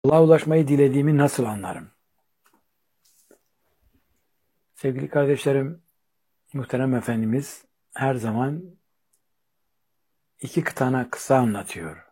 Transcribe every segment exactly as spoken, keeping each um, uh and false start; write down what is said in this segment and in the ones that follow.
Allah'a ulaşmayı dilediğimi nasıl anlarım? Sevgili kardeşlerim, muhterem Efendimiz her zaman iki tane kısa anlatıyor.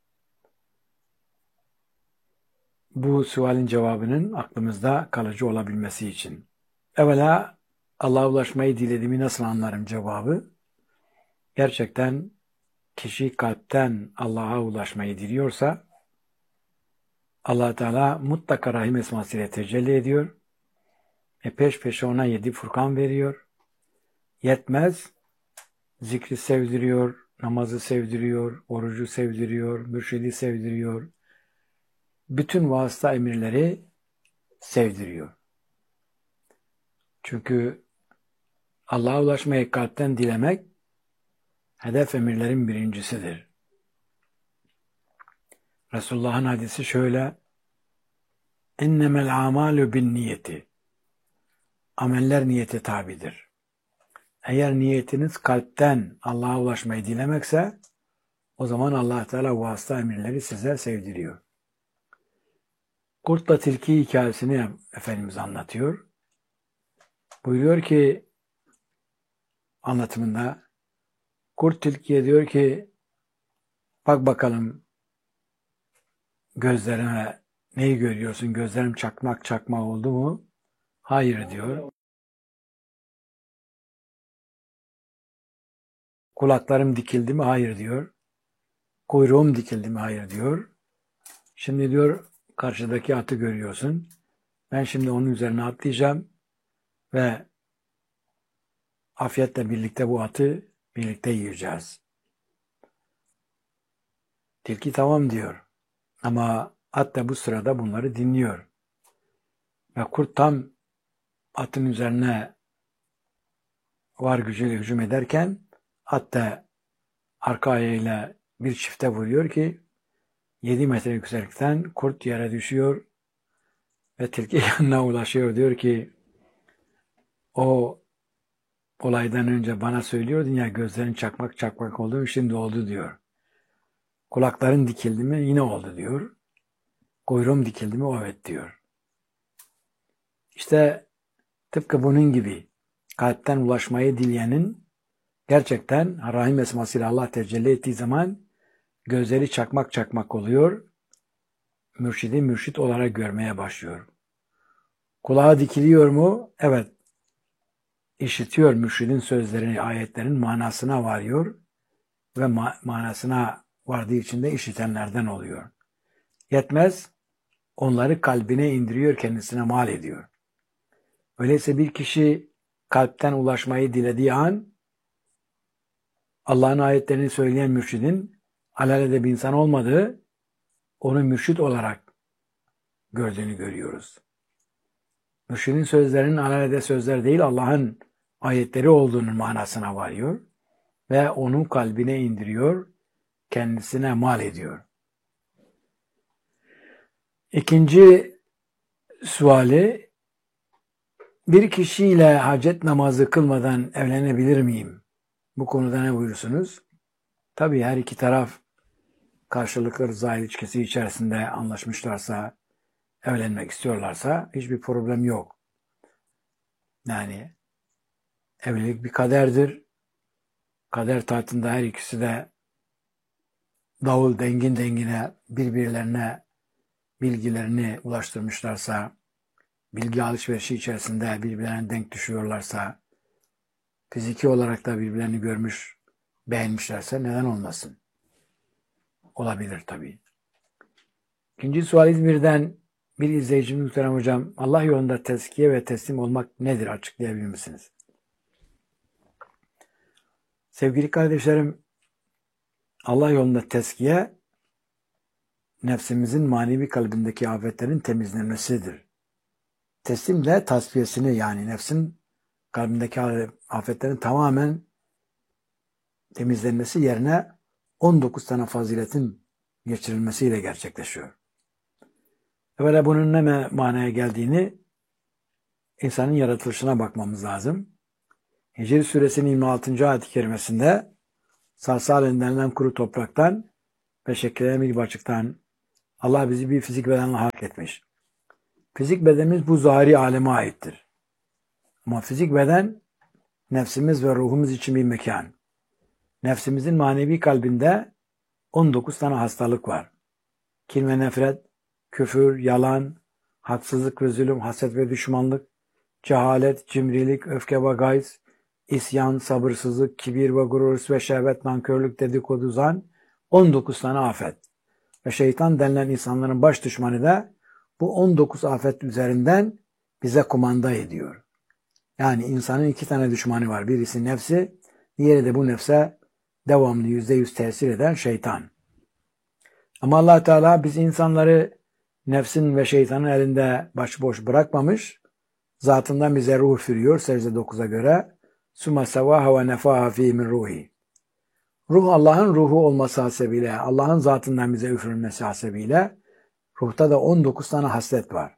Bu sualin cevabının aklımızda kalıcı olabilmesi için. Evvela Allah'a ulaşmayı dilediğimi nasıl anlarım cevabı. Gerçekten kişi kalpten Allah'a ulaşmayı diliyorsa Allah Teala mutlaka Rahim esmasıyla tecelli ediyor ve peş peşe ona yedi Furkan veriyor. Yetmez, zikri sevdiriyor, namazı sevdiriyor, orucu sevdiriyor, mürşidi sevdiriyor. Bütün vasıta emirleri sevdiriyor. Çünkü Allah'a ulaşmayı kalpten dilemek hedef emirlerin birincisidir. Resulullah'ın hadisi şöyle: "Ennemel amalu bin niyeti." Ameller niyete tabidir. Eğer niyetiniz kalpten Allah'a ulaşmayı dilemekse o zaman Allah Teala vasıta emirleri size sevdiriyor. Kurtla tilki hikayesini Efendimiz anlatıyor. Buyuruyor ki anlatımında, kurt tilkiye diyor ki, bak bakalım gözlerime, neyi görüyorsun? Gözlerim çakmak çakmak oldu mu? Hayır diyor. Kulaklarım dikildi mi? Hayır diyor. Kuyruğum dikildi mi? Hayır diyor. Şimdi diyor karşıdaki atı görüyorsun. Ben şimdi onun üzerine atlayacağım ve afiyetle birlikte bu atı birlikte yiyeceğiz. Tilki tamam diyor. Ama at da bu sırada bunları dinliyor. Ve kurt tam atın üzerine var gücüyle hücum ederken at da arka ayağıyla bir çifte vuruyor ki yedi metre yükseklikten kurt yere düşüyor ve tilki yanına ulaşıyor. Diyor ki, o olaydan önce bana söylüyordun ya gözlerin çakmak çakmak oldu, şimdi oldu diyor. Kulakların dikildi mi? Yine oldu diyor. Kuyruğum dikildi mi? Evet diyor. İşte tıpkı bunun gibi kalpten ulaşmayı dileyenin gerçekten Rahim esmasıyla Allah tecelli ettiği zaman gözleri çakmak çakmak oluyor. Mürşidi mürşit olarak görmeye başlıyor. Kulağı dikiliyor mu? Evet. İşitiyor mürşidin sözlerini, ayetlerin manasına varıyor ve ma- manasına vardığı için de işitenlerden oluyor. Yetmez, onları kalbine indiriyor, kendisine mal ediyor. Öyleyse bir kişi kalpten ulaşmayı dilediği an Allah'ın ayetlerini söyleyen mürşidin alelade bir insan olmadığı, onu mürşit olarak gördüğünü görüyoruz. Mürşidin sözlerinin alelade sözler değil, Allah'ın ayetleri olduğunun manasına varıyor ve onun kalbine indiriyor, kendisine mal ediyor. İkinci suali, bir kişiyle hacet namazı kılmadan evlenebilir miyim? Bu konuda ne buyursunuz? Tabii her iki taraf karşılıklı rıza ilişkisi içerisinde anlaşmışlarsa, evlenmek istiyorlarsa hiçbir problem yok. Yani evlilik bir kaderdir. Kader tahtında her ikisi de davul dengin dengine birbirlerine bilgilerini ulaştırmışlarsa, bilgi alışverişi içerisinde birbirlerine denk düşüyorlarsa, fiziki olarak da birbirlerini görmüş, beğenmişlerse neden olmasın? Olabilir tabii. İkinci sual İzmir'den bir izleyicimiz muhterem hocam, Allah yolunda tezkiye ve teslim olmak nedir? Açıklayabilir misiniz? Sevgili kardeşlerim, Allah yolunda tezkiye, nefsimizin manevi kalbindeki afetlerin temizlenmesidir. Teslim de tasfiyesini, yani nefsin kalbindeki afetlerin tamamen temizlenmesi yerine on dokuz tane faziletin geçirilmesiyle gerçekleşiyor. Böyle bunun ne manaya geldiğini insanın yaratılışına bakmamız lazım. Hicr suresinin yirmi altıncı ayet-i kerimesinde salsal denilen kuru topraktan ve şekillenen bir başıktan Allah bizi bir fizik bedenle halk etmiş. Fizik bedenimiz bu zahiri aleme aittir. Ama fizik beden nefsimiz ve ruhumuz için bir mekan. Nefsimizin manevi kalbinde on dokuz tane hastalık var. Kin ve nefret, küfür, yalan, haksızlık ve zulüm, haset ve düşmanlık, cehalet, cimrilik, öfke ve gayz, isyan, sabırsızlık, kibir ve gurur ve şehvet, nankörlük, dedikodu, zan, on dokuz tane afet. Ve şeytan denilen insanların baş düşmanı da bu on dokuz afet üzerinden bize kumanda ediyor. Yani insanın iki tane düşmanı var. Birisi nefsi, diğeri de bu nefse devamlı yüzde yüz tesir eden şeytan. Ama Allah Teala biz insanları nefsin ve şeytanın elinde başıboş bırakmamış. Zatından bize ruh üfürüyor secde dokuza göre. Sümme sevaha ve nefaha fî min ruhi. Ruh Allah'ın ruhu olması hasebiyle, Allah'ın zatından bize üfürülmesi hasebiyle ruhta da on dokuz tane haslet var.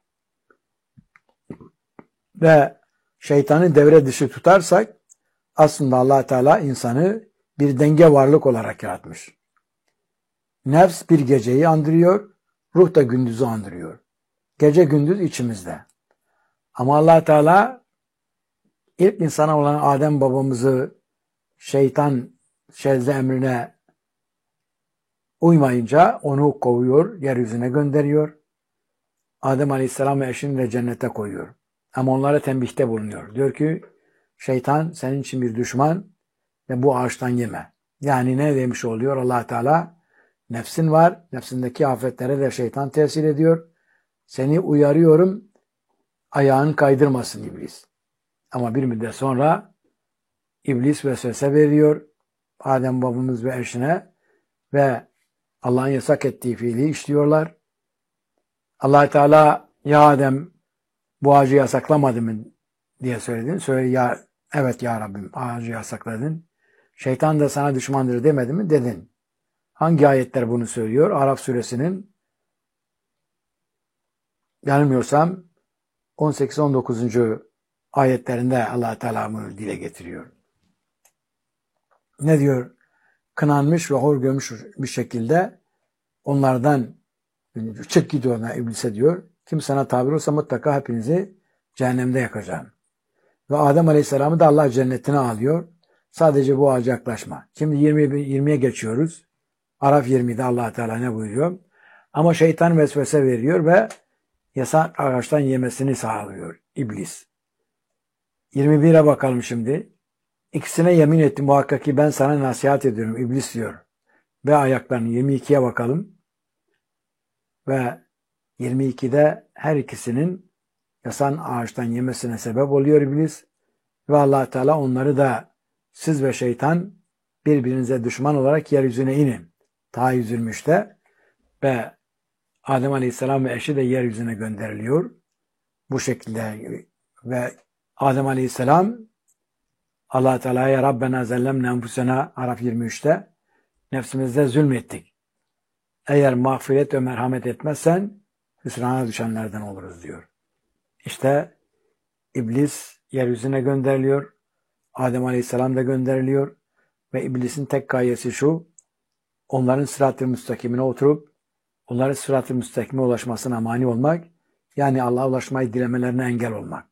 Ve şeytanı devre dışı tutarsak aslında Allah Teala insanı bir denge varlık olarak yaratmış. Nefs bir geceyi andırıyor, ruh da gündüzü andırıyor. Gece gündüz içimizde. Ama Allah Teala ilk insana olan Adem babamızı şeytan şezde emrine uymayınca onu kovuyor, yeryüzüne gönderiyor. Adem Aleyhisselam ve eşini de cennete koyuyor. Ama onlara tembihte bulunuyor. Diyor ki şeytan senin için bir düşman ve bu ağaçtan yeme. Yani ne demiş oluyor Allah Teala? Nefsin var, nefsindeki afetlere de şeytan tesir ediyor. Seni uyarıyorum, ayağını kaydırmasın iblis. Ama bir müddet sonra iblis vesvese veriyor Adem babamız ve eşine ve Allah'ın yasak ettiği fiili işliyorlar. Allah Teala ya Adem bu ağacı yasaklamadı mı diye söyledin. Söyle ya evet ya Rabbim ağacı yasakladın. Şeytan da sana düşmandır demedi mi? Dedin. Hangi ayetler bunu söylüyor? Araf suresinin yanılmıyorsam on sekiz on dokuzuncu ayetlerinde Allah Teala bunu dile getiriyor. Ne diyor? Kınanmış ve hor görmüş bir şekilde onlardan çık git ona iblise diyor. Kim sana tabi olursa mutlaka hepinizi cehennemde yakacağım. Ve Adem Aleyhisselam'ı da Allah cennetine alıyor. Sadece bu ağaca yaklaşma. Şimdi yirmi, yirmiye geçiyoruz. Araf yirmide Allah Teala ne buyuruyor? Ama şeytan vesvese veriyor ve yasak ağaçtan yemesini sağlıyor iblis. yirmi bire bakalım şimdi. İkisine yemin ettim muhakkak ki ben sana nasihat ediyorum iblis diyor. Ve ayaklarını yirmi ikiye bakalım. Ve yirmi ikide her ikisinin yasan ağaçtan yemesine sebep oluyor iblis. Ve Allah Teala onları da siz ve şeytan birbirinize düşman olarak yeryüzüne inin. Ta yüz yirmi üçte ve Adem Aleyhisselam ve eşi de yeryüzüne gönderiliyor. Bu şekilde ve Adem Aleyhisselam Allah Teala'ya Rabbena zellemne enfusena Araf yirmi üçte nefsimizde zulmettik. Eğer mağfiret ve merhamet etmezsen hüsrana düşenlerden oluruz diyor. İşte iblis yeryüzüne gönderiliyor. Adem Aleyhisselam da gönderiliyor. Ve iblisin tek gayesi şu, onların sırat-ı müstakimine oturup onların sırat-ı müstakime ulaşmasına mani olmak, yani Allah'a ulaşmayı dilemelerine engel olmak.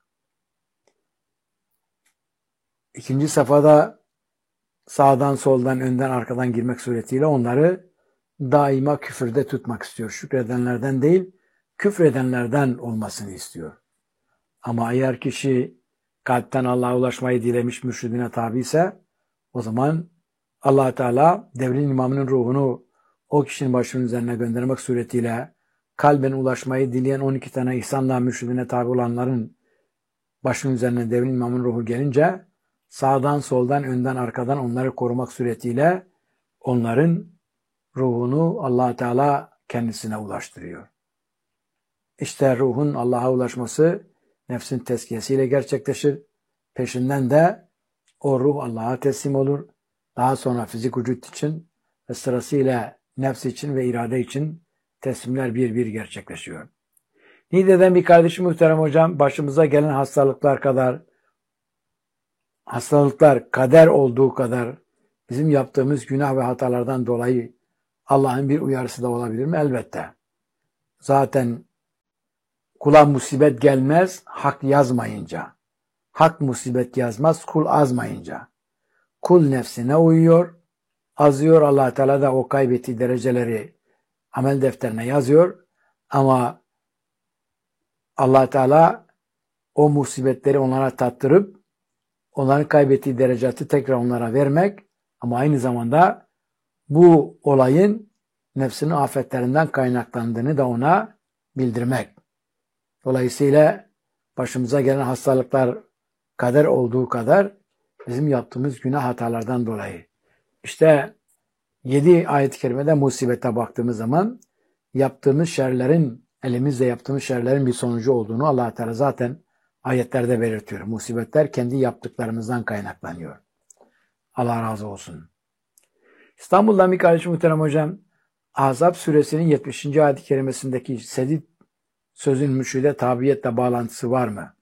İkinci safhada sağdan, soldan, önden, arkadan girmek suretiyle onları daima küfürde tutmak istiyor. Şükredenlerden değil, küfredenlerden olmasını istiyor. Ama eğer kişi kalpten Allah'a ulaşmayı dilemiş, mürşidine tabi ise o zaman Allah Teala devrin imamının ruhunu o kişinin başının üzerine göndermek suretiyle kalben ulaşmayı dileyen on iki tane ihsanla mürşidine tabi olanların başının üzerine devrin imamının ruhu gelince sağdan, soldan, önden, arkadan onları korumak suretiyle onların ruhunu Allah Teala kendisine ulaştırıyor. İşte ruhun Allah'a ulaşması nefsin tezkiyesiyle gerçekleşir. Peşinden de o ruh Allah'a teslim olur. Daha sonra fizik vücut için ve sırasıyla nefs için ve irade için teslimler bir bir gerçekleşiyor. Niğde'den bir kardeşim muhterem hocam, başımıza gelen hastalıklar kadar, hastalıklar kader olduğu kadar bizim yaptığımız günah ve hatalardan dolayı Allah'ın bir uyarısı da olabilir mi? Elbette. zaten kula musibet gelmez hak yazmayınca. Hak musibet yazmaz kul azmayınca. Kul nefsine uyuyor, azıyor. Allah Teala da o kaybettiği dereceleri amel defterine yazıyor. Ama Allah Teala o musibetleri onlara tattırıp onların kaybettiği derecatı tekrar onlara vermek, ama aynı zamanda bu olayın nefsinin afetlerinden kaynaklandığını da ona bildirmek. Dolayısıyla başımıza gelen hastalıklar kader olduğu kadar bizim yaptığımız günah hatalardan dolayı. İşte yedi ayet-i kerimede musibete baktığımız zaman yaptığımız şerlerin, elimizle yaptığımız şerlerin bir sonucu olduğunu Allah Teala zaten ayetlerde belirtiyor. Musibetler kendi yaptıklarımızdan kaynaklanıyor. Allah razı olsun. İstanbul'dan bir kardeşim muhterem hocam, Ahzab suresinin yetmişinci ayet-i kerimesindeki sedid sözün mürşide tabiyetle bağlantısı var mı?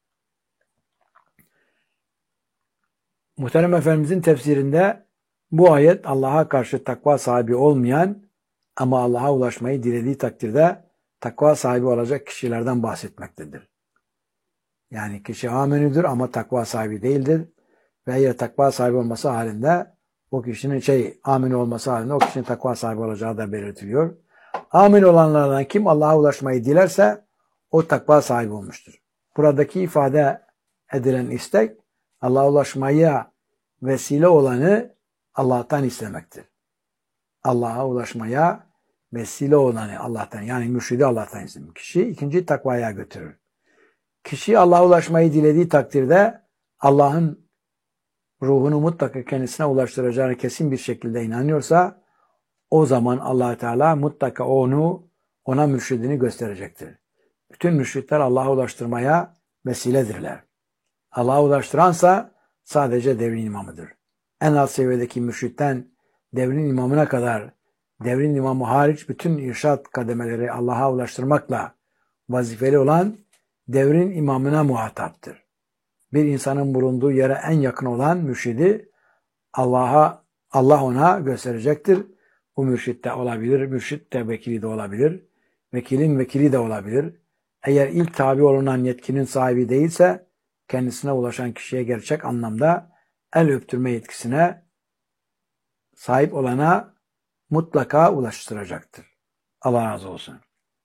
Muhterem Efendimizin tefsirinde bu ayet Allah'a karşı takva sahibi olmayan ama Allah'a ulaşmayı dilediği takdirde takva sahibi olacak kişilerden bahsetmektedir. Yani kişi amenüdür ama takva sahibi değildir. Ve eğer takva sahibi olması halinde o kişinin şey amenü olması halinde o kişinin takva sahibi olacağı da belirtiliyor. Amin olanlardan kim Allah'a ulaşmayı dilerse o takva sahibi olmuştur. Buradaki ifade edilen istek Allah'a ulaşmaya vesile olanı Allah'tan istemektir. Allah'a ulaşmaya vesile olanı Allah'tan, yani mürşidi Allah'tan istemek. Kişi ikinci takvaya götürür. Kişi Allah'a ulaşmayı dilediği takdirde Allah'ın ruhunu mutlaka kendisine ulaştıracağını kesin bir şekilde inanıyorsa o zaman Allah Teala mutlaka onu ona mürşidini gösterecektir. Bütün mürşitler Allah'a ulaştırmaya vesiledirler. Allah'a ulaştıransa sadece devrin imamıdır. En alt seviyedeki mürşitten devrin imamına kadar, devrin imamı hariç bütün irşat kademeleri Allah'a ulaştırmakla vazifeli olan devrin imamına muhataptır. Bir insanın bulunduğu yere en yakın olan mürşidi Allah'a Allah ona gösterecektir. Bu mürşit de olabilir, mürşit de vekili de olabilir, vekilin vekili de olabilir. Eğer ilk tabi olunan yetkinin sahibi değilse kendisine ulaşan kişiye gerçek anlamda el öptürme yetkisine sahip olana mutlaka ulaştıracaktır. Allah razı olsun.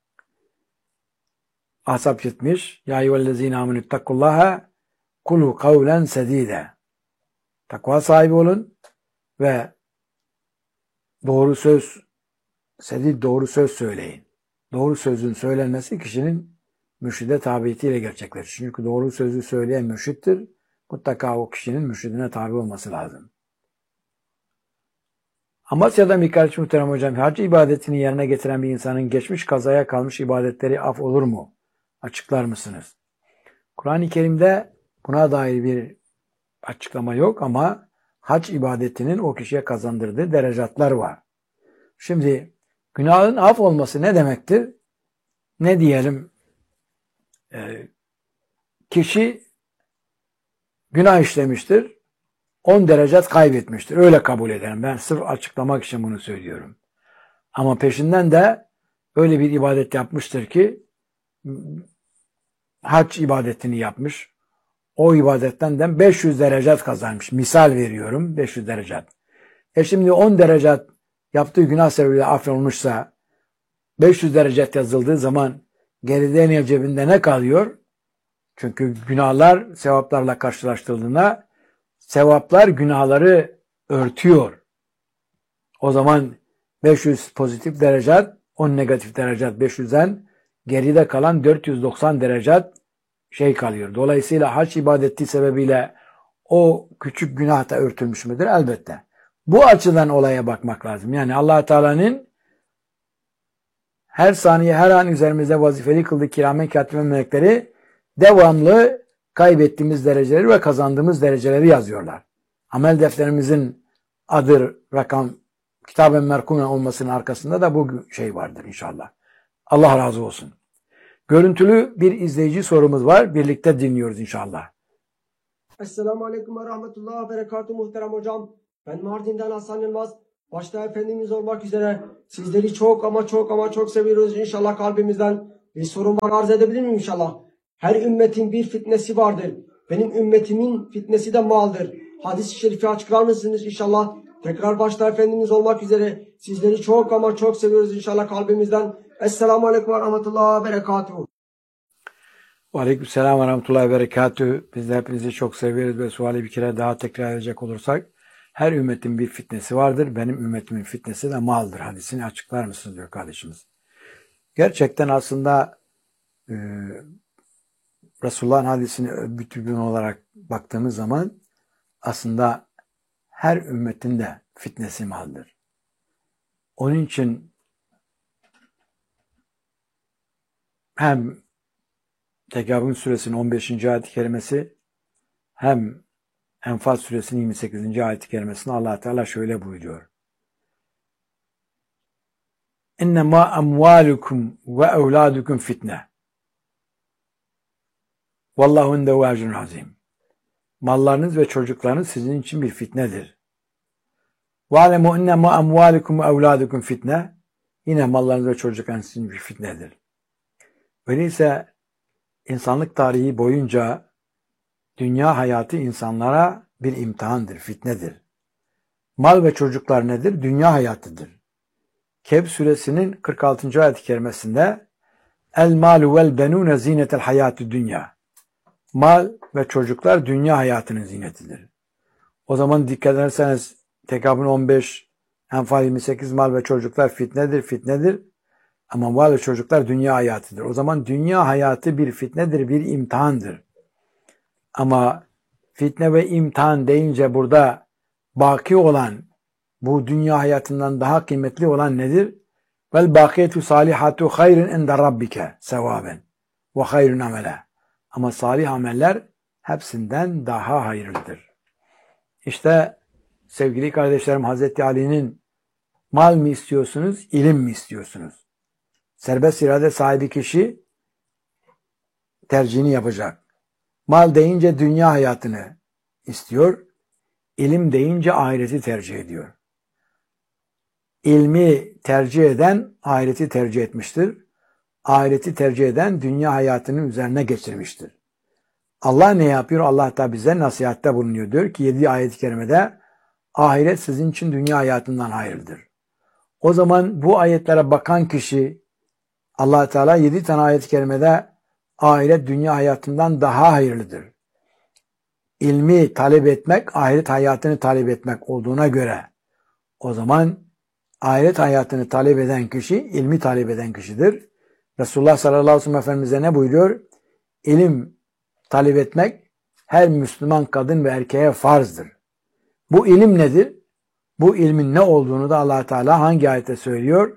Ahzab yetmiş. Ya eyyühellezine amenüttakullaha kulu kavlen sedide. Takva sahibi olun ve doğru söz, sedid doğru söz söyleyin. Doğru sözün söylenmesi kişinin mürşide tabiyetiyle gerçekleşir. Çünkü doğru sözü söyleyen mürşittir. Mutlaka o kişinin mürşidine tabi olması lazım. Amasya'da bir kardeş muhterem hocam, hac ibadetini yerine getiren bir insanın geçmiş kazaya kalmış ibadetleri af olur mu? Açıklar mısınız? Kur'an-ı Kerim'de buna dair bir açıklama yok ama hac ibadetinin o kişiye kazandırdığı derecatlar var. Şimdi günahın af olması ne demektir? Ne diyelim? Ee, kişi günah işlemiştir. on derecat kaybetmiştir. Öyle kabul ederim. Ben sırf açıklamak için bunu söylüyorum. Ama peşinden de öyle bir ibadet yapmıştır ki hac ibadetini yapmış. O ibadetten de beş yüz derecat kazanmış. Misal veriyorum. beş yüz derecat. E şimdi on derecat yaptığı günah sebebiyle affolunmuşsa beş yüz derecat yazıldığı zaman geride ne cebinde ne kalıyor? Çünkü günahlar sevaplarla karşılaştırıldığında sevaplar günahları örtüyor. O zaman beş yüz pozitif derecat, on negatif derecat, beş yüzden geride kalan dört yüz doksan derecat şey kalıyor. Dolayısıyla hac ibadeti sebebiyle o küçük günah da örtülmüş müdür? Elbette. Bu açıdan olaya bakmak lazım. Yani Allah Teala'nın her saniye, her an üzerimizde vazifeli kıldığı kiramen katiben melekleri devamlı kaybettiğimiz dereceleri ve kazandığımız dereceleri yazıyorlar. Amel defterimizin adı, rakam, Kitab-ı Merkumen olmasının arkasında da bu şey vardır inşallah. Allah razı olsun. Görüntülü bir izleyici sorumuz var. Birlikte dinliyoruz inşallah. Esselamu Aleyküm ve Rahmetullah ve Berekatuhu muhterem hocam. Ben Mardin'den Hasan Yılmaz. başta Efendimiz olmak üzere sizleri çok ama çok ama çok seviyoruz. İnşallah kalbimizden bir sorun var, arz edebilir miyim inşallah? Her ümmetin bir fitnesi vardır. Benim ümmetimin fitnesi de maldır. Hadis-i şerifi açıklar mısınız inşallah? Tekrar başta Efendimiz olmak üzere sizleri çok ama çok seviyoruz inşallah kalbimizden. Esselamu Aleyküm ve Rahmetullahi ve Berekatuhu. Aleykümselam ve Rahmetullahi ve Berekatuhu. Biz de hepinizi çok seviyoruz ve suali bir kere daha tekrar edecek olursak, her ümmetin bir fitnesi vardır. Benim ümmetimin fitnesi de maldır. Hadisini açıklar mısınız diyor kardeşimiz. Gerçekten aslında e, Resulullah'ın hadisini bütün olarak baktığımız zaman aslında her ümmetin de fitnesi maldır. Onun için hem Tegabun suresinin on beşinci ayet-i kerimesi hem Enfal suresinin yirmi sekizinci ayet-i kerimesinde Allah Teala şöyle buyuruyor. İnnemâ emvâlukum ve evlâdukum fitne. Vallahu indehu ecrun azim. Mallarınız ve çocuklarınız sizin için bir fitnedir. Ve'lemû innemâ emvâlukum ve evlâdukum fitne. Yine mallarınız ve çocuklarınız sizin bir fitnedir. Öyleyse insanlık tarihi boyunca dünya hayatı insanlara bir imtihandır, fitnedir. Mal ve çocuklar nedir? Dünya hayatıdır. Kehf suresinin kırk altıncı ayet-i kerimesinde El malu vel benune zinetel hayatü dünya. Mal ve çocuklar dünya hayatının zinetidir. O zaman dikkat ederseniz Tegabun on beş, Enfal yirmi sekiz mal ve çocuklar fitnedir, fitnedir. Ama mal ve çocuklar dünya hayatıdır. O zaman dünya hayatı bir fitnedir, bir imtihandır. Ama fitne ve imtihan deyince burada baki olan, bu dünya hayatından daha kıymetli olan nedir? Vel bakiyetu salihatu hayrun inde rabbike sevaben ve hayrun amele. Ama salih ameller hepsinden daha hayırlıdır. İşte sevgili kardeşlerim, Hazreti Ali'nin mal mı istiyorsunuz, ilim mi istiyorsunuz? Serbest irade sahibi kişi tercihini yapacak. Mal deyince dünya hayatını istiyor, ilim deyince ahireti tercih ediyor. İlmi tercih eden ahireti tercih etmiştir. Ahireti tercih eden dünya hayatının üzerine geçirmiştir. Allah ne yapıyor? Allah da bize nasihatte bulunuyor. Diyor ki yedi ayet-i kerimede ahiret sizin için dünya hayatından hayırlıdır. O zaman bu ayetlere bakan kişi Allah Teala yedi tane ayet-i kerimede ahiret dünya hayatından daha hayırlıdır. İlmi talep etmek, ahiret hayatını talep etmek olduğuna göre o zaman ahiret hayatını talep eden kişi, ilmi talep eden kişidir. Resulullah sallallahu aleyhi ve sellem Efendimiz'e ne buyuruyor? İlim talep etmek her Müslüman kadın ve erkeğe farzdır. Bu ilim nedir? Bu ilmin ne olduğunu da Allah Teala hangi ayette söylüyor?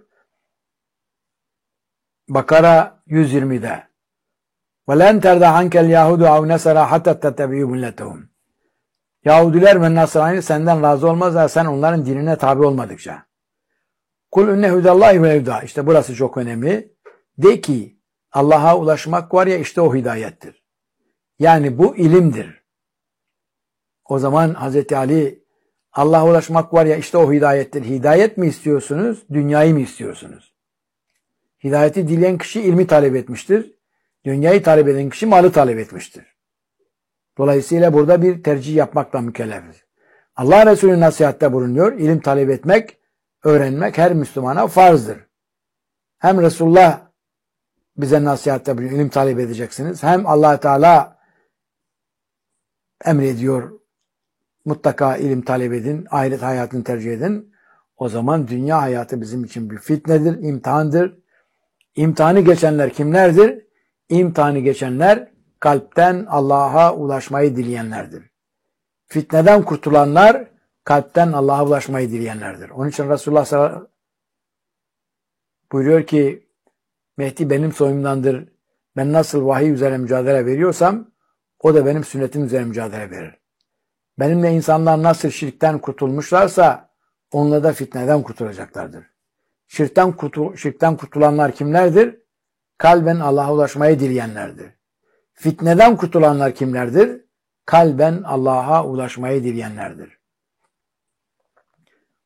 Bakara yüz yirmide. وَلَنْ تَرْدَ عَنْكَ الْيَهُدُ اَوْ نَسَرَا حَتَّى تَتَّبِعُوا مِلَّتَهُمْ. Yahudiler ve Nasrani senden razı olmazlar, sen onların dinine tabi olmadıkça. Kul inne hudallahi ve evda. İşte burası çok önemli. De ki Allah'a ulaşmak var ya, işte o hidayettir. Yani bu ilimdir. O zaman Hazreti Ali Allah'a ulaşmak var ya, işte o hidayettir. Hidayet mi istiyorsunuz? Dünyayı mı istiyorsunuz? Hidayeti dileyen kişi ilmi talep etmiştir. Dünyayı talep eden kişi malı talep etmiştir. Dolayısıyla burada bir tercih yapmakla mükellefiz. Allah Resulü nasihatte bulunuyor. İlim talep etmek, öğrenmek her Müslümana farzdır. Hem Resulullah bize nasihatte bulunuyor. İlim talep edeceksiniz. Hem Allah Teala emrediyor. Mutlaka ilim talep edin. Ahiret hayatını tercih edin. O zaman dünya hayatı bizim için bir fitnedir, imtihandır. İmtihanı geçenler kimlerdir? İmtihanı geçenler kalpten Allah'a ulaşmayı dileyenlerdir. Fitneden kurtulanlar kalpten Allah'a ulaşmayı dileyenlerdir. Onun için Resulullah sallallahu aleyhi ve sellem buyuruyor ki Mehdi benim soyumdandır. Ben nasıl vahiy üzerine mücadele veriyorsam o da benim sünnetim üzerine mücadele verir. Benimle insanlar nasıl şirkten kurtulmuşlarsa onunla da fitneden kurtulacaklardır. Şirkten, kurtul şirkten kurtulanlar kimlerdir? Kalben Allah'a ulaşmayı dileyenlerdir. Fitneden kurtulanlar kimlerdir? Kalben Allah'a ulaşmayı dileyenlerdir.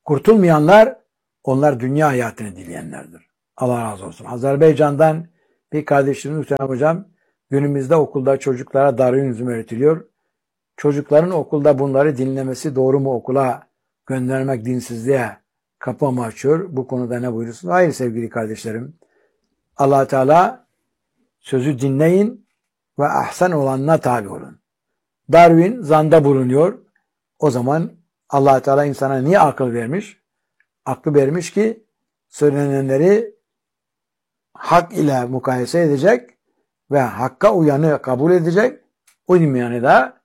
Kurtulmayanlar, onlar dünya hayatını dileyenlerdir. Allah razı olsun. Azerbaycan'dan bir kardeşimiz Muhterem Hocam, günümüzde okulda çocuklara Darwinizm öğretiliyor. Çocukların okulda bunları dinlemesi doğru mu, okula göndermek dinsizliğe kapı mı açıyor? Bu konuda ne buyurursunuz? Hayır sevgili kardeşlerim. Allah Teala sözü dinleyin ve ahsen olanına tabi olun. Darwin zanda bulunuyor. O zaman Allah Teala insana niye akıl vermiş? Aklı vermiş ki söylenenleri hak ile mukayese edecek ve hakka uyanı kabul edecek. Uymayanı da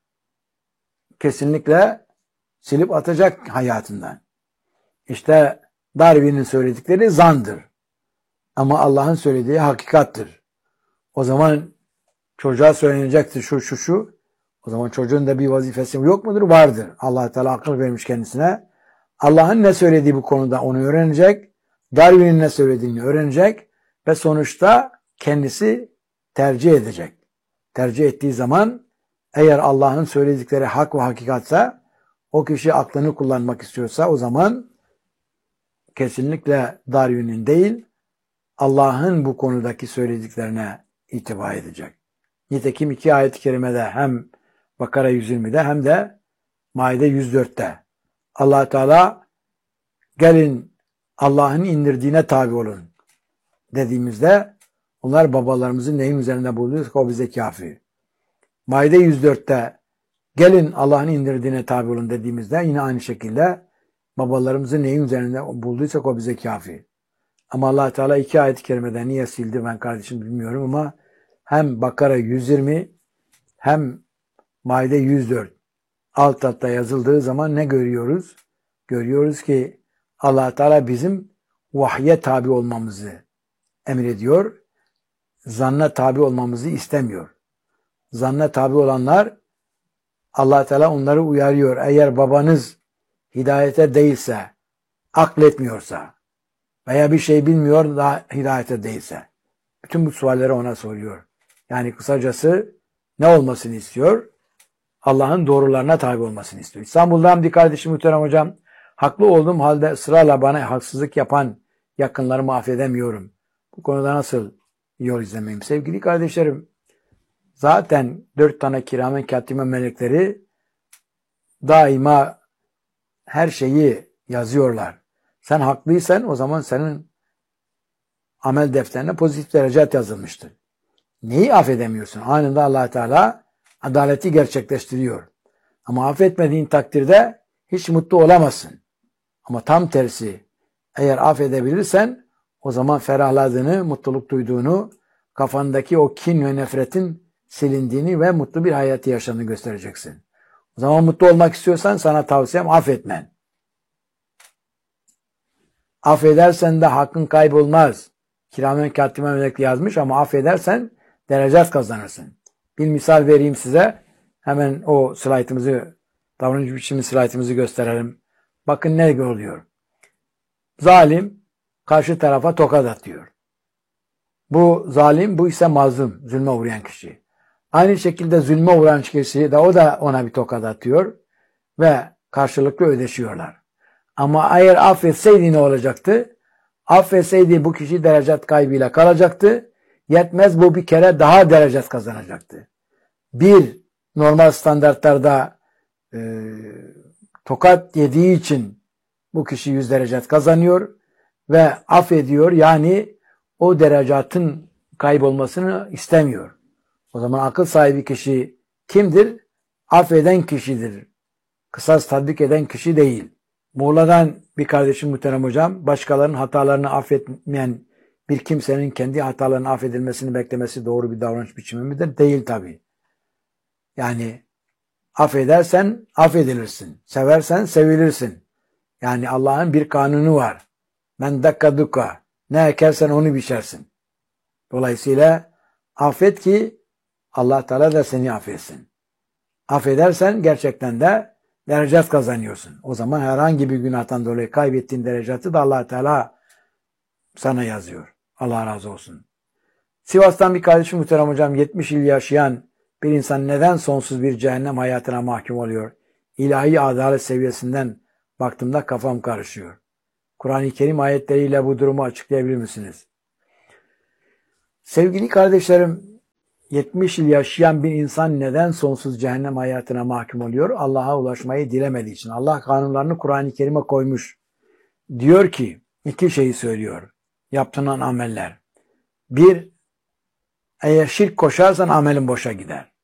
kesinlikle silip atacak hayatından. İşte Darwin'in söyledikleri zandır. Ama Allah'ın söylediği hakikattır. O zaman çocuğa söylenecektir şu şu şu. O zaman çocuğun da bir vazifesi yok mudur? Vardır. Allah Teala akıl vermiş kendisine. Allah'ın ne söylediği bu konuda onu öğrenecek. Darwin'in ne söylediğini öğrenecek. Ve sonuçta kendisi tercih edecek. Tercih ettiği zaman eğer Allah'ın söyledikleri hak ve hakikatsa, o kişi aklını kullanmak istiyorsa o zaman kesinlikle Darwin'in değil, Allah'ın bu konudaki söylediklerine itibar edecek. Nitekim iki ayet-i kerimede hem Bakara yüz yirmide hem de Maide yüz dörtte Allah Teala gelin Allah'ın indirdiğine tabi olun dediğimizde onlar babalarımızın neyin üzerinde bulunuyorsa o bize kafi. Maide yüz dörtte gelin Allah'ın indirdiğine tabi olun dediğimizde yine aynı şekilde babalarımızın neyin üzerinde bulduysak o bize kafi. Ama Allah Teala iki ayet-i kerimede niye sildi ben kardeşim bilmiyorum ama hem Bakara yüz yirmi hem Maide yüz dört alt altta yazıldığı zaman ne görüyoruz? Görüyoruz ki Allah Teala bizim vahye tabi olmamızı emrediyor. Zanna tabi olmamızı istemiyor. Zanna tabi olanlar Allah Teala onları uyarıyor. Eğer babanız hidayete değilse, akletmiyorsa veya bir şey bilmiyor da hidayete değilse. Bütün bu sualleri ona soruyor. Yani kısacası ne olmasını istiyor? Allah'ın doğrularına tabi olmasını istiyor. İstanbul'dan bir kardeşim Muhterem Hocam, haklı olduğum halde ısrarla bana haksızlık yapan yakınlarımı affedemiyorum. Bu konuda nasıl yol izlemeyim? Sevgili kardeşlerim, zaten dört tane kiramen katime melekleri daima her şeyi yazıyorlar. Sen haklıysan o zaman senin amel defterine pozitif derecat yazılmıştır. Neyi affedemiyorsun? Anında Allah Teala adaleti gerçekleştiriyor. Ama affetmediğin takdirde hiç mutlu olamazsın. Ama tam tersi, eğer affedebilirsen o zaman ferahladığını, mutluluk duyduğunu, kafandaki o kin ve nefretin silindiğini ve mutlu bir hayatı yaşadığını göstereceksin. O zaman mutlu olmak istiyorsan sana tavsiyem affetmen. Affedersen de hakkın kaybolmaz. Kiramen katime melek yazmış ama affedersen derecat kazanırsın. Bir misal vereyim size. Hemen o slaytımızı, davranış biçimi slaytımızı gösterelim. Bakın ne oluyor. Zalim karşı tarafa tokat atıyor. Bu zalim, bu ise mazlum, zulme uğrayan kişi. Aynı şekilde zulme uğrayan kişi de o da ona bir tokat atıyor ve karşılıklı ödeşiyorlar. Ama eğer affetseydi ne olacaktı? Affetseydi bu kişi derecat kaybıyla kalacaktı. Yetmez bu bir kere daha derecat kazanacaktı. Bir, normal standartlarda e, tokat yediği için bu kişi yüz derecat kazanıyor ve affediyor. Yani o derecatın kaybolmasını istemiyor. O zaman akıl sahibi kişi kimdir? Affeden kişidir. Kısas tatbik eden kişi değil. Muğla'dan bir kardeşim Muhterem Hocam, başkalarının hatalarını affetmeyen bir kimsenin kendi hatalarının affedilmesini beklemesi doğru bir davranış biçimi midir? Değil tabii. Yani affedersen affedilirsin. Seversen sevilirsin. Yani Allah'ın bir kanunu var. Men dakka dukka. Ne ekersen onu biçersin. Dolayısıyla affet ki Allah Teala da seni affetsin. Affedersen gerçekten de derecat kazanıyorsun. O zaman herhangi bir günahtan dolayı kaybettiğin derecatı da Allah Teala sana yazıyor. Allah razı olsun. Sivas'tan bir kardeşim Muhterem Hocam, yetmiş yıl yaşayan bir insan neden sonsuz bir cehennem hayatına mahkum oluyor? İlahi adalet seviyesinden Baktığımda kafam karışıyor. Kur'an-ı Kerim ayetleriyle bu durumu açıklayabilir misiniz? Sevgili kardeşlerim, yetmiş yıl yaşayan bir insan neden sonsuz cehennem hayatına mahkum oluyor? Allah'a ulaşmayı dilemediği için. Allah kanunlarını Kur'an-ı Kerim'e koymuş. Diyor ki, iki şeyi söylüyor. Yaptığın ameller. Bir, eğer şirk koşarsan amelin boşa gider.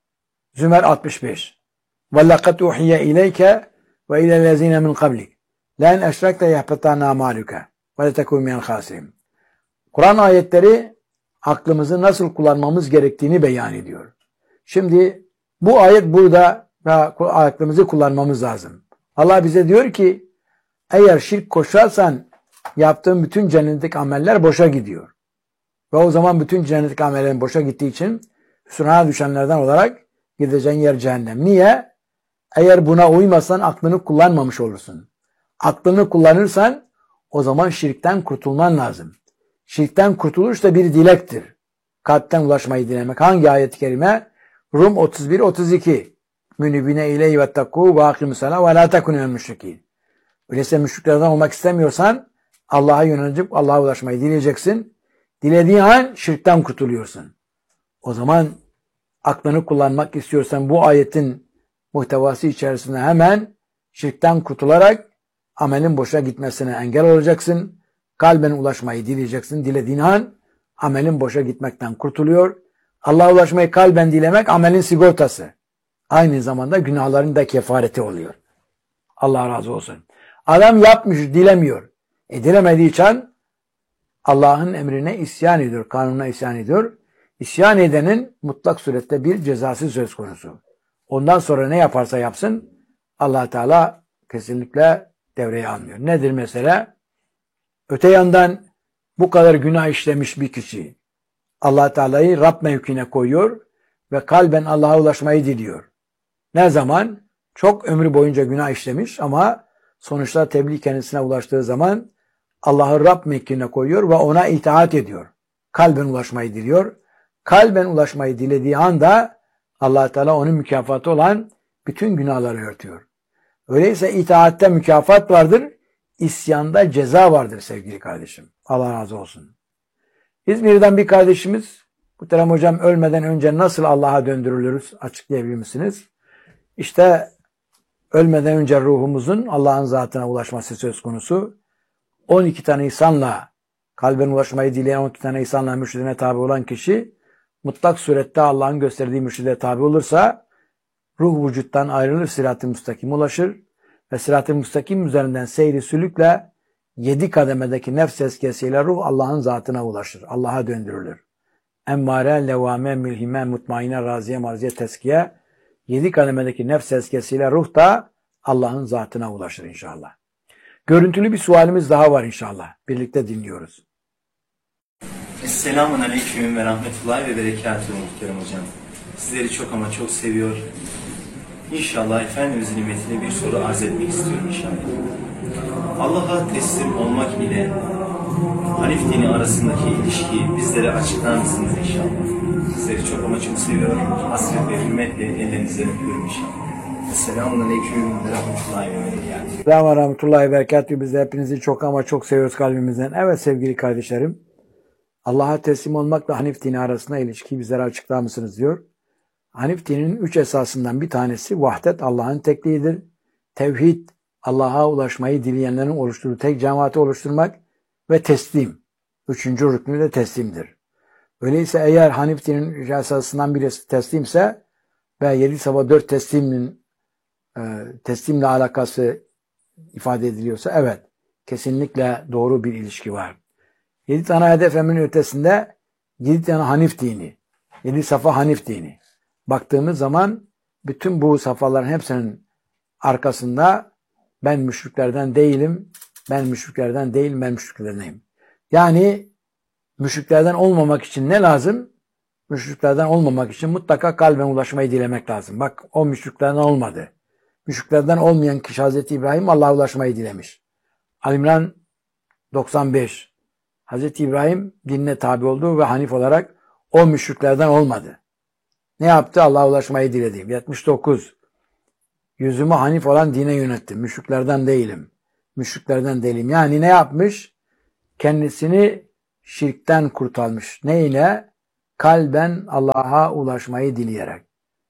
Zümer altmış beş. وَلَّقَدْ اُحِيَ اِلَيْكَ وَاِلَى الَّذ۪ينَ مِنْ قَبْلِكَ لَنْ اَشْرَكْتَ يَحْبَطَانَ اَعْمَالُكَ وَلَتَكُنْ مِنَ الْخَاسِرِينَ. Kur'an ayetleri aklımızı nasıl kullanmamız gerektiğini beyan ediyor. Şimdi bu ayet burada ve aklımızı kullanmamız lazım. Allah bize diyor ki eğer şirk koşarsan yaptığın bütün cennetteki ameller boşa gidiyor. Ve o zaman bütün cennetteki amellerin boşa gittiği için hüsrana düşenlerden olarak gideceğin yer cehennem. Niye? Eğer buna uymazsan aklını kullanmamış olursun. Aklını kullanırsan o zaman şirkten kurtulman lazım. Şirkten kurtuluş da bir dilektir. Kalpten ulaşmayı dilemek. Hangi ayet-i kerime? Rum otuz bir otuz iki. Münibine ileyhi vettekû ve akimussalâ ve lâ tekunû müşrikîn. Öyleyse müşriklerden olmak istemiyorsan Allah'a yönelip Allah'a ulaşmayı dileyeceksin. Dilediğin an şirkten kurtuluyorsun. O zaman aklını kullanmak istiyorsan bu ayetin muhtevası içerisinde hemen şirkten kurtularak amelin boşa gitmesine engel olacaksın. Kalben ulaşmayı dileyeceksin. Dilediğin an amelin boşa gitmekten kurtuluyor. Allah'a ulaşmayı kalben dilemek amelin sigortası. Aynı zamanda günahların da kefareti oluyor. Allah razı olsun. Adam yapmış, dilemiyor. E dilemediği için Allah'ın emrine isyan ediyor, kanununa isyan ediyor. İsyan edenin mutlak surette bir cezası söz konusu. Ondan sonra ne yaparsa yapsın Allah Teala kesinlikle devreye almıyor. Nedir mesela? Öte yandan bu kadar günah işlemiş bir kişi Allah Teala'yı Rab mevkine koyuyor ve kalben Allah'a ulaşmayı diliyor. Ne zaman? Çok ömrü boyunca günah işlemiş ama sonuçta tebliğ kendisine ulaştığı zaman Allah'ı Rab mevkine koyuyor ve ona itaat ediyor. Kalben ulaşmayı diliyor. Kalben ulaşmayı dilediği anda Allah Teala onun mükafatı olan bütün günahları örtüyor. Öyleyse itaatte mükafat vardır, isyanda ceza vardır sevgili kardeşim. Allah razı olsun. İzmir'den bir kardeşimiz, muhterem hocam ölmeden önce nasıl Allah'a döndürülürüz açıklayabilir misiniz? İşte ölmeden önce ruhumuzun Allah'ın zatına ulaşması söz konusu. on iki tane insanla kalben ulaşmayı dileyen on iki tane insanla mürşidine tabi olan kişi mutlak surette Allah'ın gösterdiği mürşide tabi olursa ruh vücuttan ayrılır, sırat-ı müstakim ulaşır ve sırat-ı müstakim üzerinden seyri sülükle yedi kademedeki nefs tezkiyesiyle ruh Allah'ın zatına ulaşır. Allah'a döndürülür. Emmare, levame, mülhime, mutmaine, raziye, marziye, tezkiye yedi kademedeki nefs tezkiyesiyle ruh da Allah'ın zatına ulaşır inşallah. Görüntülü bir sualimiz daha var inşallah. Birlikte dinliyoruz. Esselamun Aleyküm ve Rahmetullahi ve Berekatuhu muhterem hocam. Sizleri çok ama çok seviyor. İnşallah Efendimizin nimetiyle bir soru arz etmek istiyorum inşallah. Allah'a teslim olmak ile Hanif dini arasındaki ilişkiyi bizlere açıklar mısınız inşallah? Sizleri çok ama çok seviyor. Hasret ve hürmetle ellerinizden öpüyorum inşallah. Esselamun Aleyküm ve Rahmetullahi ve Berekatuhu. Selamun ve Rahmetullahi ve Berekatuhu. Biz de hepinizi çok ama çok seviyoruz kalbimizden. Evet sevgili kardeşlerim. Allah'a teslim olmakla Hanif dini arasında ilişkiyi bizlere açıklar mısınız diyor. Hanif dininin üç esasından bir tanesi vahdet, Allah'ın tekliğidir. Tevhid, Allah'a ulaşmayı dileyenlerin oluşturduğu tek cemaati oluşturmak ve teslim. Üçüncü rüknü de teslimdir. Öyleyse eğer Hanif dininin üç esasından birisi teslimse ve yedi sabah dört teslimin e, teslimle alakası ifade ediliyorsa evet, kesinlikle doğru bir ilişki var. Yedi tane hedef emrin ötesinde yedi tane Hanif dini, yedi safa Hanif dini. Baktığımız zaman bütün bu safhaların hepsinin arkasında ben müşriklerden değilim, ben müşriklerden değilim, ben müşriklerdeneyim. Yani müşriklerden olmamak için ne lazım? Müşriklerden olmamak için mutlaka kalben ulaşmayı dilemek lazım. Bak o müşriklerden olmadı. Müşriklerden olmayan kişi Hazreti İbrahim Allah'a ulaşmayı dilemiş. Ali-İmran doksan beş. Hazreti İbrahim dinine tabi oldu ve Hanif olarak o müşriklerden olmadı. Ne yaptı? Allah'a ulaşmayı diledi. yetmiş dokuz. yüzümü hanif olan dine yönettim. Müşriklerden değilim. Müşriklerden değilim. Yani ne yapmış? Kendisini şirkten kurtarmış. Neyle? Kalben Allah'a ulaşmayı dileyerek.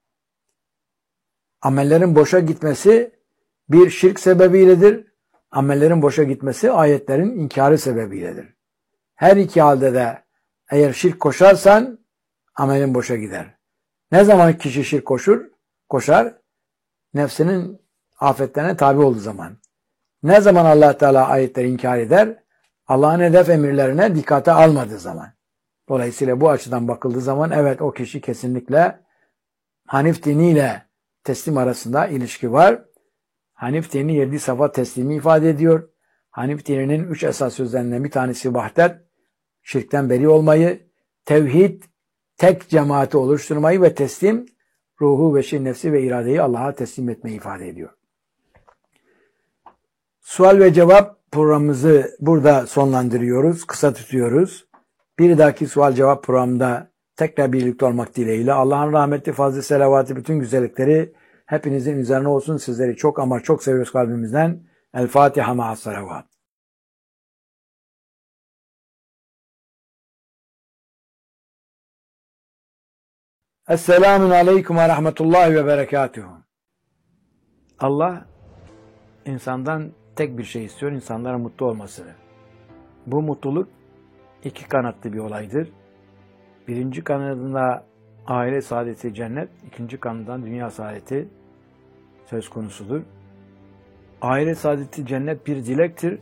Amellerin boşa gitmesi bir şirk sebebiyledir. Amellerin boşa gitmesi ayetlerin inkarı sebebiyledir. Her iki halde de eğer şirk koşarsan amelin boşa gider. Ne zaman kişi şirk koşur? Koşar. Nefsinin afetlerine tabi olduğu zaman. Ne zaman Allah Teala ayetleri inkar eder? Allah'ın hedef emirlerine dikkate almadığı zaman. Dolayısıyla bu açıdan bakıldığı zaman evet o kişi kesinlikle Hanif diniyle teslim arasında ilişki var. Hanif dini yedi safa teslimi ifade ediyor. Hanif dininin üç esas sözlerinden bir tanesi vahdet, şirkten beri olmayı, tevhid, tek cemaati oluşturmayı ve teslim, ruhu ve şir nefsi ve iradeyi Allah'a teslim etmeyi ifade ediyor. Sual ve cevap programımızı burada sonlandırıyoruz, kısa tutuyoruz. Bir dahaki sual cevap programında tekrar birlikte olmak dileğiyle Allah'ın rahmeti, fazlı selavatı, bütün güzellikleri hepinizin üzerine olsun. Sizleri çok ama çok seviyoruz kalbimizden. El Fatiha ma'as salavat. Esselamun aleyküm ve rahmetullahi ve berekatuhu. Allah insandan tek bir şey istiyor, insanların mutlu olmasını. Bu mutluluk iki kanatlı bir olaydır. Birinci kanadında aile saadeti cennet, ikinci kanadından dünya saadeti söz konusudur. Aile saadeti cennet bir dilektir.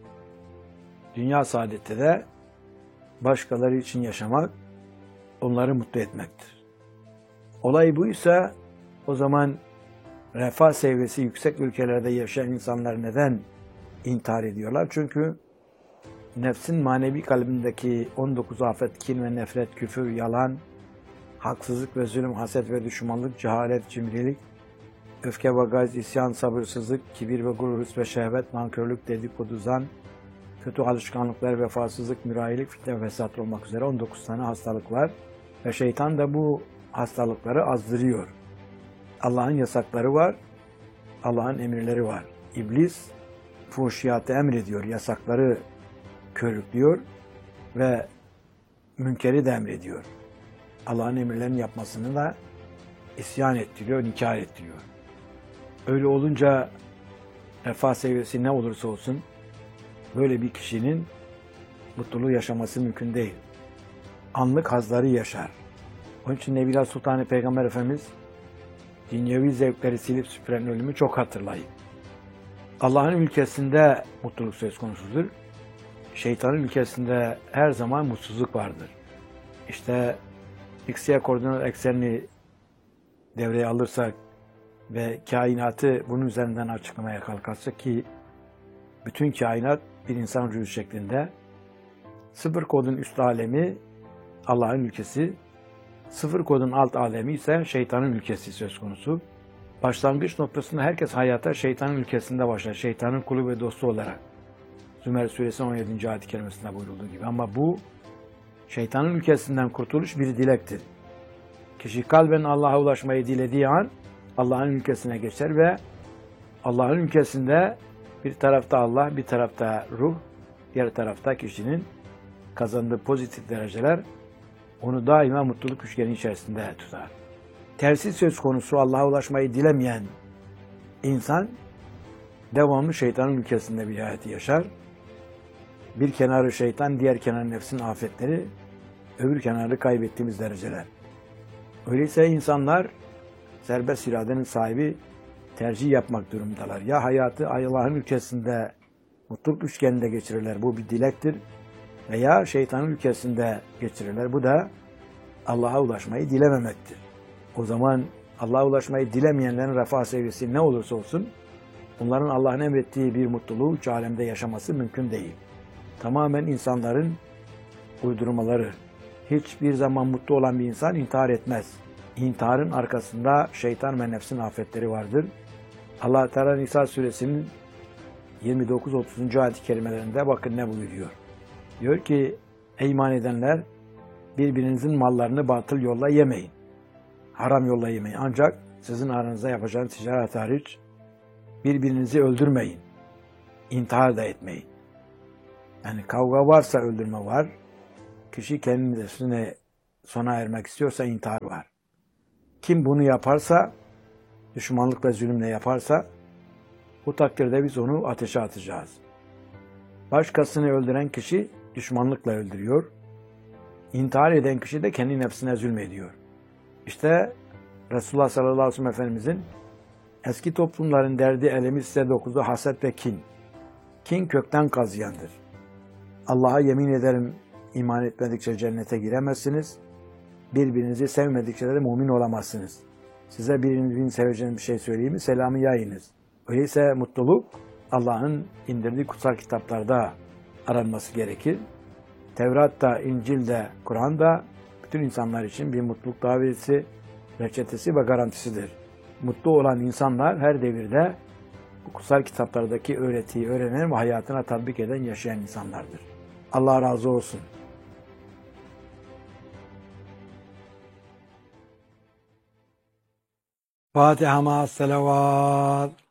Dünya saadeti de başkaları için yaşamak, onları mutlu etmektir. Olay buysa o zaman refah seviyesi yüksek ülkelerde yaşayan insanlar neden intihar ediyorlar? Çünkü nefsin manevi kalbindeki on dokuz afet, kin ve nefret, küfür, yalan, haksızlık ve zulüm, haset ve düşmanlık, cehalet, cimrilik, öfke ve gayz, isyan, sabırsızlık, kibir ve gurur, hırs ve şehvet, nankörlük, dedikodu, zan, kötü alışkanlıklar, vefasızlık, mürayilik, fitne ve fesat olmak üzere on dokuz tane hastalık var. Ve şeytan da bu hastalıkları azdırıyor. Allah'ın yasakları var, Allah'ın emirleri var. İblis fuhşiyatı emrediyor, yasakları körüklüyor ve münkeri de emrediyor. Allah'ın emirlerini yapmasını da isyan ettiriyor, inkar ettiriyor. Öyle olunca refah seviyesi ne olursa olsun böyle bir kişinin mutluluğu yaşaması mümkün değil. Anlık hazları yaşar. Onun için Nebiler Sultanı Peygamber Efendimiz dünyevi zevkleri silip süpüren ölümü çok hatırlayın. Allah'ın ülkesinde mutluluk söz konusudur. Şeytanın ülkesinde her zaman mutsuzluk vardır. İşte X-Y koordinat eksenini devreye alırsak ve kainatı bunun üzerinden açıklamaya kalkarsak ki bütün kainat bir insan ruhu şeklinde, sıfır kodun üst alemi Allah'ın ülkesi, sıfır kodun alt alemi ise şeytanın ülkesi söz konusu. Başlangıç noktasında herkes hayata şeytanın ülkesinde başlar. Şeytanın kulu ve dostu olarak. Zümer Suresi on yedinci ayet-i kerimesinde buyurulduğu gibi. Ama bu şeytanın ülkesinden kurtuluş bir dilektir. Kişi kalben Allah'a ulaşmayı dilediği an Allah'ın ülkesine geçer ve Allah'ın ülkesinde bir tarafta Allah, bir tarafta ruh, diğer tarafta kişinin kazandığı pozitif dereceler onu daima mutluluk üçgeni içerisinde tutar. Tersi söz konusu Allah'a ulaşmayı dilemeyen insan devamlı şeytanın ülkesinde bir hayatı yaşar. Bir kenarı şeytan, diğer kenarı nefsin afetleri, öbür kenarı kaybettiğimiz dereceler. Öyleyse insanlar serbest iradenin sahibi tercih yapmak durumundalar. Ya hayatı Allah'ın ülkesinde mutluluk üçgeninde geçirirler, bu bir dilektir. Veya şeytanın ülkesinde geçirirler, bu da Allah'a ulaşmayı dilememektir. O zaman Allah'a ulaşmayı dilemeyenlerin refah seviyesi ne olursa olsun, bunların Allah'ın emrettiği bir mutluluğu üç alemde yaşaması mümkün değil. Tamamen insanların uydurmaları. Hiçbir zaman mutlu olan bir insan intihar etmez. İntiharın arkasında şeytan ve nefsin afetleri vardır. Allah Teala Nisa suresinin yirmi dokuz otuzuncu ayet-i kerimelerinde bakın ne buyuruyor. Diyor ki, ey iman edenler, birbirinizin mallarını batıl yolla yemeyin. Haram yolla yemeyin. Ancak sizin aranızda yapacağınız ticaret hariç birbirinizi öldürmeyin. İntihar da etmeyin. Yani kavga varsa öldürme var. Kişi kendisine sona ermek istiyorsa intihar var. Kim bunu yaparsa, düşmanlık ve zulümle yaparsa, bu takdirde biz onu ateşe atacağız. Başkasını öldüren kişi düşmanlıkla öldürüyor. İntihar eden kişi de kendi nefsine zulmediyor. İşte Resulullah sallallahu aleyhi ve sellem Efendimizin eski toplumların derdi elemi size dokuzu haset ve kin. Kin kökten kazıyandır. Allah'a yemin ederim iman etmedikçe cennete giremezsiniz. Birbirinizi sevmedikçe de mümin olamazsınız. Size birbirini seveceğiniz bir şey söyleyeyim mi? Selamı yayınız. Öyleyse mutluluk Allah'ın indirdiği kutsal kitaplarda aranması gerekir. Tevrat'ta, İncil'de, Kur'an'da bütün insanlar için bir mutluluk daveti, reçetesi ve garantisidir. Mutlu olan insanlar her devirde bu kutsal kitaplardaki öğretiyi öğrenen ve hayatına tatbik eden, yaşayan insanlardır. Allah razı olsun. Fatiha ma'as selavat.